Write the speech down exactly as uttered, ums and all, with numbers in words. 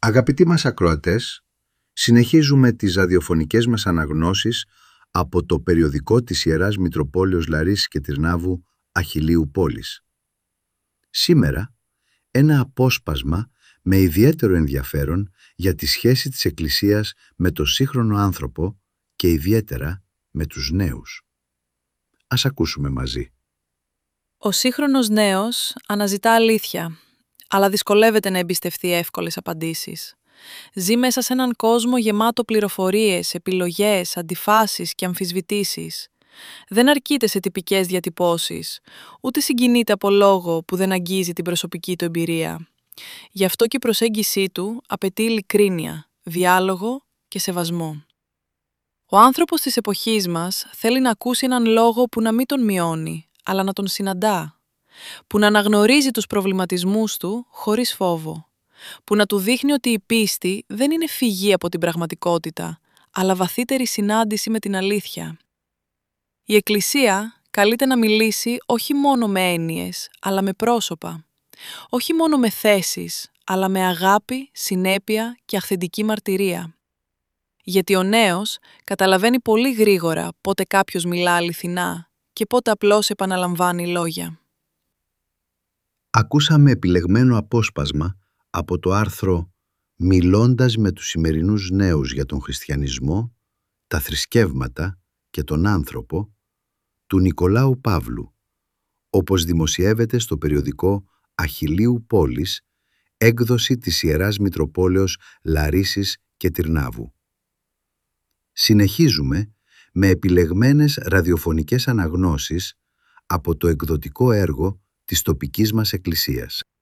Αγαπητοί μας ακροατές, συνεχίζουμε τις ραδιοφωνικές μας αναγνώσεις από το περιοδικό της Ιεράς Μητροπόλεως Λαρίσης και Τυρνάβου Αχιλλείου Πόλης. Σήμερα, ένα απόσπασμα με ιδιαίτερο ενδιαφέρον για τη σχέση της Εκκλησίας με το σύγχρονο άνθρωπο και ιδιαίτερα με τους νέους. Ας ακούσουμε μαζί. Ο σύγχρονος νέος αναζητά αλήθεια, αλλά δυσκολεύεται να εμπιστευτεί εύκολες απαντήσεις. Ζει μέσα σε έναν κόσμο γεμάτο πληροφορίες, επιλογές, αντιφάσεις και αμφισβητήσεις. Δεν αρκείται σε τυπικές διατυπώσεις, ούτε συγκινείται από λόγο που δεν αγγίζει την προσωπική του εμπειρία. Γι' αυτό και η προσέγγιση του απαιτεί ειλικρίνεια, διάλογο και σεβασμό. Ο άνθρωπος της εποχής μας θέλει να ακούσει έναν λόγο που να μην τον μειώνει, αλλά να τον συναντά, που να αναγνωρίζει τους προβληματισμούς του χωρίς φόβο, που να του δείχνει ότι η πίστη δεν είναι φυγή από την πραγματικότητα, αλλά βαθύτερη συνάντηση με την αλήθεια. Η Εκκλησία καλείται να μιλήσει όχι μόνο με έννοιες, αλλά με πρόσωπα, όχι μόνο με θέσεις, αλλά με αγάπη, συνέπεια και αυθεντική μαρτυρία. Γιατί ο νέος καταλαβαίνει πολύ γρήγορα πότε κάποιος μιλά αληθινά και πότε απλώς επαναλαμβάνει λόγια. Ακούσαμε επιλεγμένο απόσπασμα από το άρθρο «Μιλώντας με τους σημερινούς νέους για τον χριστιανισμό, τα θρησκεύματα και τον άνθρωπο» του Νικολάου Παύλου, όπως δημοσιεύεται στο περιοδικό Αχιλλείου Πόλης, έκδοση της Ιεράς Μητροπόλεως Λαρίσης και Τυρνάβου. Συνεχίζουμε με επιλεγμένες ραδιοφωνικές αναγνώσεις από το εκδοτικό έργο της τοπικής μας εκκλησίας.